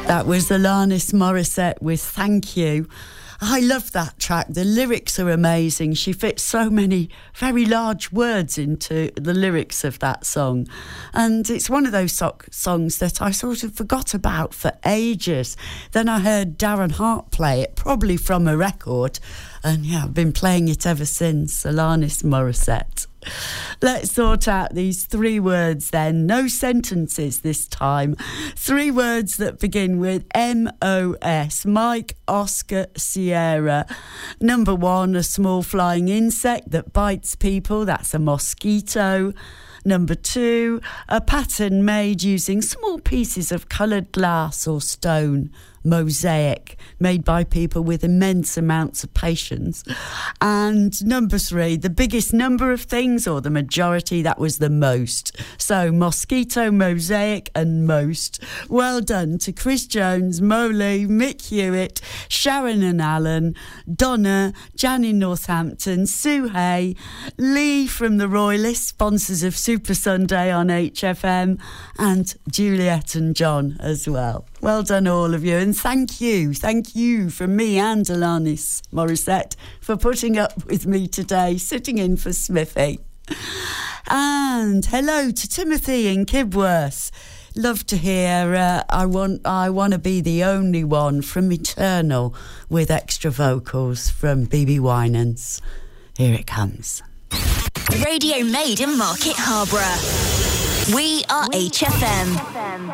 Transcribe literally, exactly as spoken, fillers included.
That was Alanis Morissette with Thank You. I love that track. The lyrics are amazing. She fits so many very large words into the lyrics of that song. And it's one of those so- songs that I sort of forgot about for ages. Then I heard Darren Hart play it, probably from a record. And yeah, I've been playing it ever since. Alanis Morissette. Let's sort out these three words then. No sentences this time. Three words that begin with M O S. Mike, Oscar, Sierra. Number one, a small flying insect that bites people. That's a mosquito. Number two, a pattern made using small pieces of coloured glass or stone. Mosaic, made by people with immense amounts of patience. And number three, the biggest number of things, or the majority, that was the most. So mosquito, mosaic and most. Well done to Chris Jones, Molly, Mick Hewitt, Sharon and Alan, Donna, Jan in Northampton, Sue Hay, Lee from the Royalists, sponsors of Super Sunday on H F M, and Juliet and John as well. Well done all of you, and thank you, thank you from me and Alanis Morissette for putting up with me today, sitting in for Smithy. And hello to Timothy in Kibworth. Love to hear uh, I want I want to be the only one from Eternal with extra vocals from B B Winans. Here it comes. Radio made in Market Harborough. We are H F M.